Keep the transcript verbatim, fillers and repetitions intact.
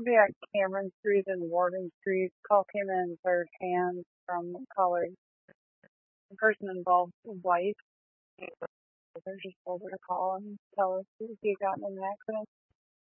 Be at Cameron Street and Warden Street. Call came in third hand from colleague. The person involved wife. They're just told her to call and tell us if he got in an accident.